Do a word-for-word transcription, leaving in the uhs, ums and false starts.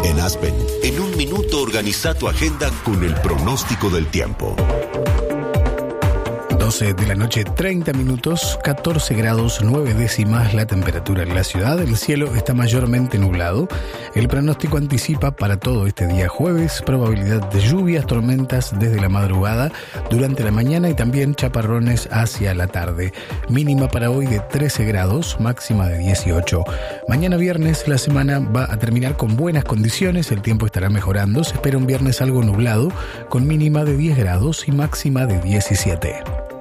En Aspen, en un minuto organiza tu agenda con el pronóstico del tiempo. doce de la noche, treinta minutos, catorce grados, nueve décimas la temperatura en la ciudad. El cielo está mayormente nublado. El pronóstico anticipa para todo este día jueves probabilidad de lluvias, tormentas desde la madrugada, durante la mañana y también chaparrones hacia la tarde. Mínima para hoy de trece grados, máxima de dieciocho. Mañana viernes la semana va a terminar con buenas condiciones, el tiempo estará mejorando. Se espera un viernes algo nublado, con mínima de diez grados y máxima de diecisiete.